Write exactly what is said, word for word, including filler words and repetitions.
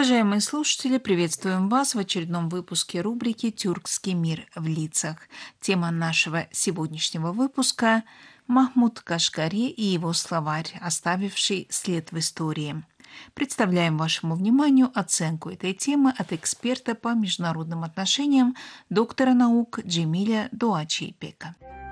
Уважаемые слушатели, приветствуем вас в очередном выпуске рубрики «Тюркский мир в лицах». Тема нашего сегодняшнего выпуска — Махмуд Кашгари и его словарь, оставивший след в истории. Представляем вашему вниманию оценку этой темы от эксперта по международным отношениям, доктора наук Джемиля Дуачи-Пека.